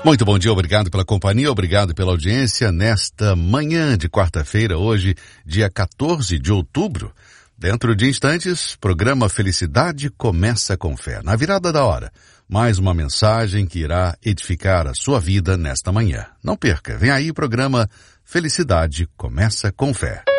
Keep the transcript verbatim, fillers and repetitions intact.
Muito bom dia, obrigado pela companhia, obrigado pela audiência nesta manhã de quarta-feira, hoje, dia quatorze de outubro. Dentro de instantes, programa Felicidade Começa com Fé. Na virada da hora, mais uma mensagem que irá edificar a sua vida nesta manhã. Não perca, vem aí o programa Felicidade Começa com Fé.